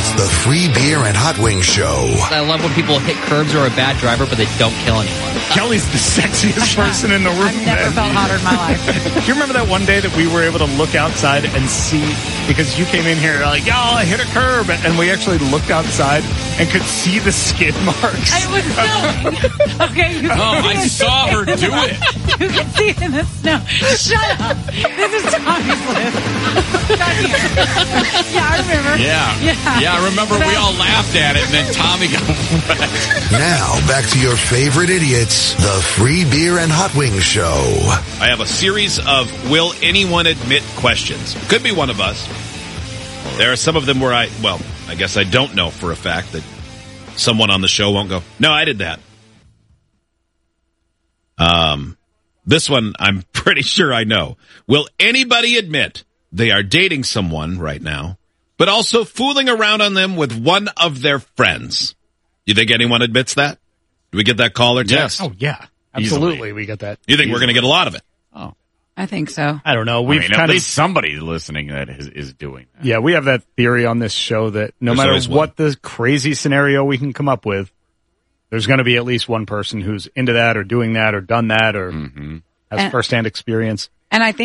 It's the Free Beer and Hot Wings Show. I love when people hit curbs or are a bad driver, but they don't kill anyone. Kelly's the sexiest person in the room. I've never felt hotter in my life. Do you remember that one day that we were able to look outside and see, because you came in here like, yo, I hit a curb, and we actually looked outside and could see the skid marks. I was so... Okay. I saw her do it. You can see it in the snow. Shut up. This is Tommy's list. Yeah, I remember. Yeah, I remember we all laughed at it, and then Tommy got wrecked. Now, back to your favorite idiots, the Free Beer and Hot Wings Show. I have a series of will anyone admit questions. Could be one of us. There are some of them where I guess I don't know for a fact that someone on the show won't go, no, I did that. This one, I'm pretty sure I know. Will anybody admit they are dating someone right now, but also fooling around on them with one of their friends? You think anyone admits that? Do we get that call or text? Yes. Oh, yeah. Absolutely, Easily. we get that. You think we're going to get a lot of it? Oh, I think so. I don't know. at least somebody listening that is doing that. Yeah, we have that theory on this show that no matter what the crazy scenario we can come up with, there's going to be at least one person who's into that or doing that or done that or has firsthand experience. And I think